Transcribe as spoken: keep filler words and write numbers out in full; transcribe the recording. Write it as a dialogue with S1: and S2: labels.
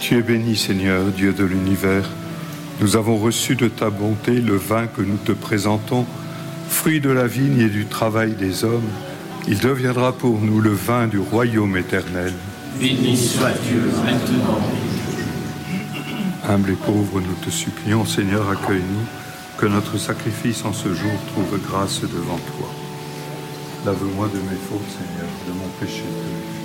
S1: Tu es béni, Seigneur, Dieu de l'univers. Nous avons reçu de ta bonté le vin que nous te présentons, fruit de la vigne et du travail des hommes. Il deviendra pour nous le vin du royaume éternel.
S2: Béni soit Dieu maintenant.
S1: Humble et pauvre, nous te supplions, Seigneur, accueille-nous, que notre sacrifice en ce jour trouve grâce devant toi. Lave-moi de mes fautes, Seigneur, de mon péché.